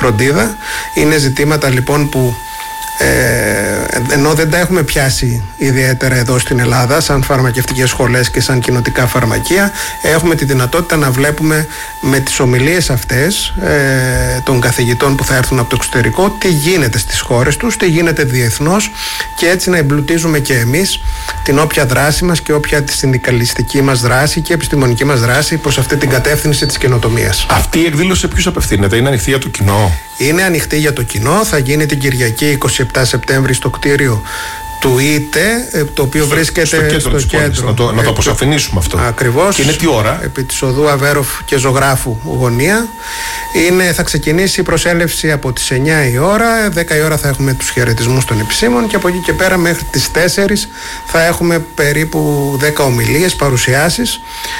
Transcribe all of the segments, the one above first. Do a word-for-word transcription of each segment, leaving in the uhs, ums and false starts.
φροντίδα. Είναι ζητήματα λοιπόν που Ε, ενώ δεν τα έχουμε πιάσει ιδιαίτερα εδώ στην Ελλάδα σαν φαρμακευτικές σχολές και σαν κοινοτικά φαρμακεία, έχουμε τη δυνατότητα να βλέπουμε με τις ομιλίες αυτές ε, των καθηγητών που θα έρθουν από το εξωτερικό τι γίνεται στις χώρες τους, τι γίνεται διεθνώς, και έτσι να εμπλουτίζουμε και εμείς την όποια δράση μας και όποια τη συνδικαλιστική μας δράση και επιστημονική μας δράση προς αυτή την κατεύθυνση της καινοτομίας. Αυτή η εκδήλωση σε ποιους απευθύνεται? Είναι ανοιχτή για το κοινό? Είναι ανοιχτή για το κοινό. Θα γίνει την Κυριακή είκοσι επτά Σεπτέμβρη στο κτίριο του ΙΤΕ, το οποίο στο, βρίσκεται στο κέντρο, στο της κέντρο. Πόλης. Να το, να το αποσαφηνίσουμε αυτό. Ακριβώς. Και είναι τι ώρα? Επί της οδού Αβέροφ και Ζωγράφου γωνία. Είναι, θα ξεκινήσει η προσέλευση από τις εννιά η ώρα, δέκα η ώρα θα έχουμε τους χαιρετισμούς των επισήμων και από εκεί και πέρα μέχρι τις τέσσερις θα έχουμε περίπου δέκα ομιλίες, παρουσιάσεις.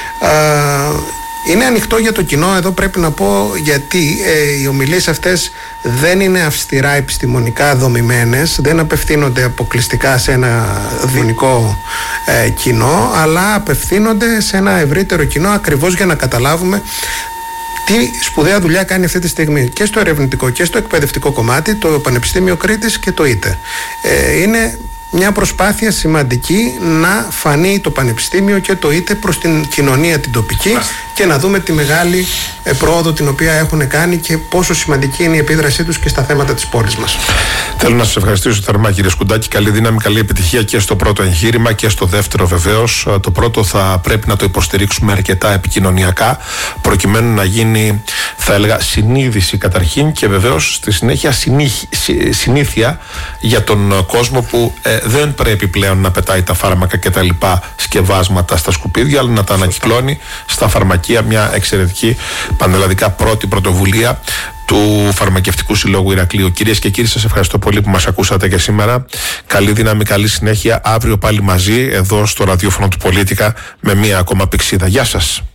Είναι ανοιχτό για το κοινό, εδώ πρέπει να πω, γιατί ε, οι ομιλίες αυτές δεν είναι αυστηρά επιστημονικά δομημένες, δεν απευθύνονται αποκλειστικά σε ένα δινικό ε, κοινό, αλλά απευθύνονται σε ένα ευρύτερο κοινό, ακριβώς για να καταλάβουμε τι σπουδαία δουλειά κάνει αυτή τη στιγμή και στο ερευνητικό και στο εκπαιδευτικό κομμάτι το Πανεπιστήμιο Κρήτης και το ΙΤΕ. Ε, είναι μια προσπάθεια σημαντική να φανεί το Πανεπιστήμιο και το ΙΤΕ προς την κοινωνία την τοπική και να δούμε τη μεγάλη πρόοδο την οποία έχουν κάνει και πόσο σημαντική είναι η επίδρασή τους και στα θέματα της πόλης μας. Θέλω να σας ευχαριστήσω θερμά, κύριε Σκουντάκη. Καλή δύναμη, καλή επιτυχία και στο πρώτο εγχείρημα και στο δεύτερο βεβαίως. Το πρώτο θα πρέπει να το υποστηρίξουμε αρκετά επικοινωνιακά, προκειμένου να γίνει, θα έλεγα, συνείδηση καταρχήν και βεβαίως στη συνέχεια συνήθεια για τον κόσμο που ε, δεν πρέπει πλέον να πετάει τα φάρμακα και τα λοιπά σκευάσματα στα σκουπίδια, αλλά να τα ανακυκλώνει στα φαρμακεία. Μια εξαιρετική πανελλαδικά πρώτη πρωτοβουλία του Φαρμακευτικού Συλλόγου Ηρακλείου. Κυρίες και κύριοι, σας ευχαριστώ πολύ που μας ακούσατε και σήμερα. Καλή δύναμη, καλή συνέχεια. Αύριο πάλι μαζί εδώ στο ραδιόφωνο του Πολίτικα με μία ακόμα πηξίδα. Γεια σας.